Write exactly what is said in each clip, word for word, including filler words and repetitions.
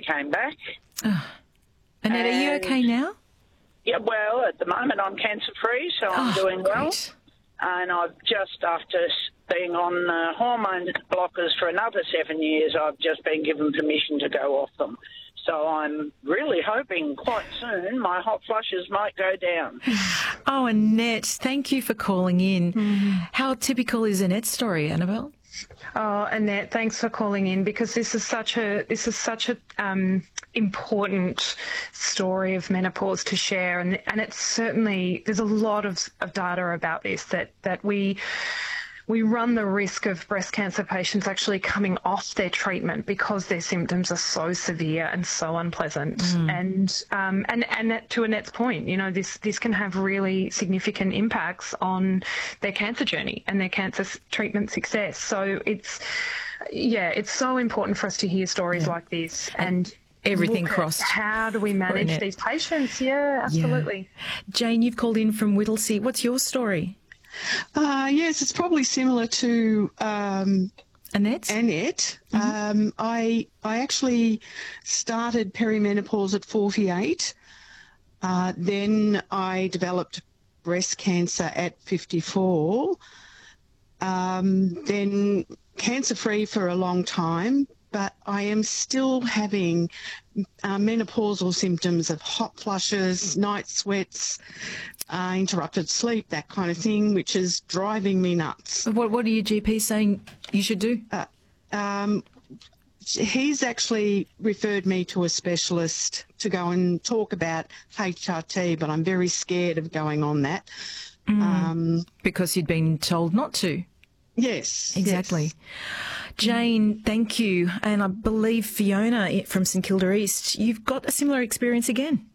came back. Oh. Annette, And, are you okay now? Yeah, well, at the moment I'm cancer-free, so I'm Oh, doing well. great. And I've just, after being on uh, hormone blockers for another seven years, I've just been given permission to go off them. So I'm really hoping quite soon my hot flushes might go down. Oh, Annette, thank you for calling in. Mm. How typical is Annette's story, Annabelle? Oh, Annette, thanks for calling in, because this is such a this is such a um, important story of menopause to share, and and it's certainly, there's a lot of, of data about this that that we. We run the risk of breast cancer patients actually coming off their treatment because their symptoms are so severe and so unpleasant. Mm. And um, and and that, to Annette's point, you know, this this can have really significant impacts on their cancer journey and their cancer treatment success. So it's yeah, it's so important for us to hear stories yeah. like this and. and Everything Look crossed. How do we manage these patients? Yeah, absolutely. Yeah. Jane, you've called in from Whittlesea. What's your story? Uh, yes, it's probably similar to um, Annette. Annette. Mm-hmm. Um, I I actually started perimenopause at forty-eight. Uh, then I developed breast cancer at fifty-four. Um, then cancer-free for a long time, but I am still having uh, menopausal symptoms of hot flushes, night sweats, uh, interrupted sleep, that kind of thing, which is driving me nuts. What, what are your G Ps saying you should do? Uh, um, he's actually referred me to a specialist to go and talk about H R T, but I'm very scared of going on that. Mm, um, because you'd been told not to. Yes. Exactly. Yes. Jane, thank you. And I believe Fiona from St Kilda East, you've got a similar experience again.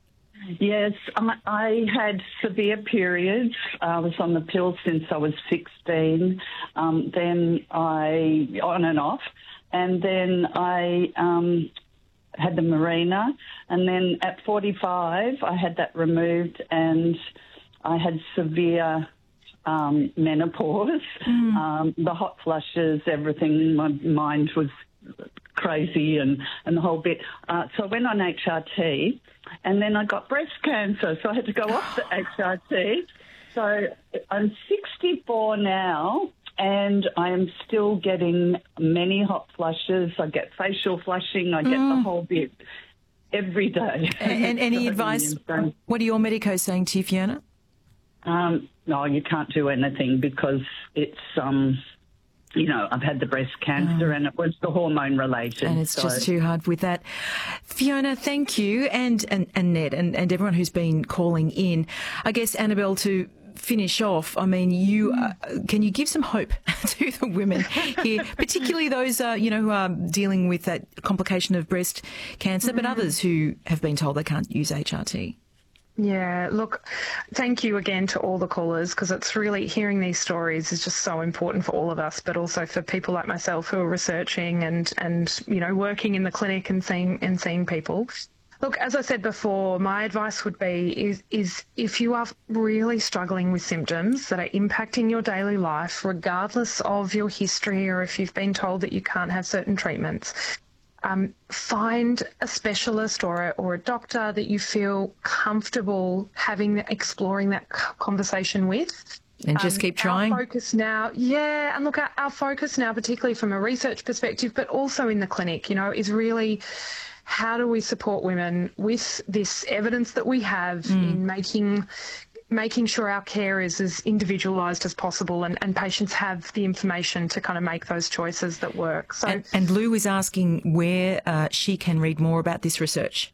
Yes, I, I had severe periods. I was on the pill since I was sixteen. Um, then I, on and off. And then I um, had the Mirena. And then at forty-five, I had that removed and I had severe um, menopause. Mm. Um, the hot flushes, everything. My mind was crazy and, and the whole bit. Uh, so I went on H R T and then I got breast cancer. So I had to go off the H R T. So I'm sixty-four now and I am still getting many hot flushes. I get facial flushing. I get mm. the whole bit every day. And, and any advice? What are your medicos saying to you, Fiona? Um, no, you can't do anything because it's... Um, You know, I've had the breast cancer oh. and it was the hormone related. And it's so. just too hard with that. Fiona, thank you. And, and, and Ned and, and everyone who's been calling in. I guess, Annabelle, to finish off, I mean, you uh, can you give some hope to the women here, particularly those, uh, you know, who are dealing with that complication of breast cancer, mm. but others who have been told they can't use H R T? Yeah, look, thank you again to all the callers, because it's really, hearing these stories is just so important for all of us, but also for people like myself who are researching and, and you know, working in the clinic and seeing and seeing people. Look, as I said before, my advice would be is, is if you are really struggling with symptoms that are impacting your daily life, regardless of your history or if you've been told that you can't have certain treatments, Um, find a specialist or a, or a doctor that you feel comfortable having, exploring that conversation with. And just um, keep trying. Our focus now, yeah, and look, our, our focus now, particularly from a research perspective, but also in the clinic, you know, is really how do we support women with this evidence that we have mm. in making making sure our care is as individualised as possible and, and patients have the information to kind of make those choices that work. So, And, and Lou is asking where uh, she can read more about this research.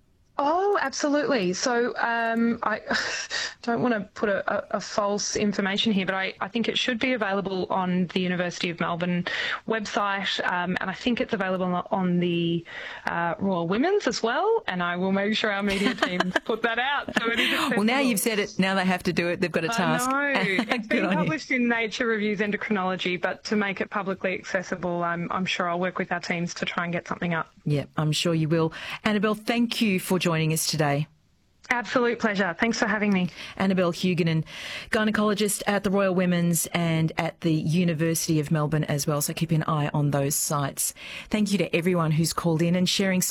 Oh, absolutely. So um, I don't want to put a, a, a false information here, but I, I think it should be available on the University of Melbourne website, um, and I think it's available on the uh, Royal Women's as well, and I will make sure our media team put that out. So it is accessible. Well, now you've said it, now they have to do it. They've got a task. I know. It's been published in Nature Reviews Endocrinology, but to make it publicly accessible, I'm, I'm sure I'll work with our teams to try and get something up. Yeah, I'm sure you will. Annabelle, thank you for joining us today. Absolute pleasure. Thanks for having me. Annabelle Huguenin, gynaecologist at the Royal Women's and at the University of Melbourne as well. So keep an eye on those sites. Thank you to everyone who's called in and sharing